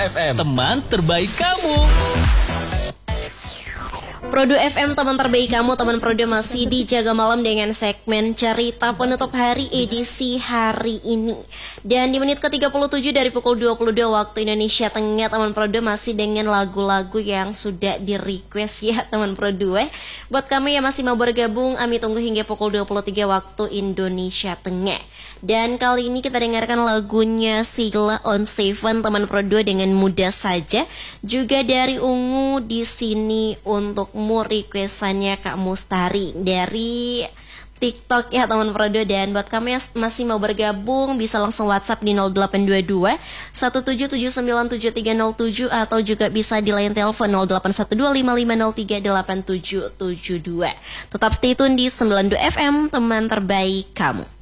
FM, teman terbaik kamu. Produ FM, teman terbaik kamu. Teman Produ masih dijaga malam dengan segmen cerita penutup hari edisi hari ini. Dan di menit ke-37 dari pukul 22 waktu Indonesia Tengah, teman Produ masih dengan lagu-lagu yang sudah di-request ya teman Produ. Buat kami yang masih mau bergabung, kami tunggu hingga pukul 23 waktu Indonesia Tengah. Dan kali ini kita dengarkan lagunya Sheila on Seven teman Produ dengan mudah saja. Juga dari Ungu di sini untukmu requestannya Kak Mustari dari TikTok ya teman Produ. Dan buat kamu yang masih mau bergabung bisa langsung WhatsApp di 0822 177973707 atau juga bisa di line telepon 081255038772. Tetap stay tune di 92 FM, teman terbaik kamu.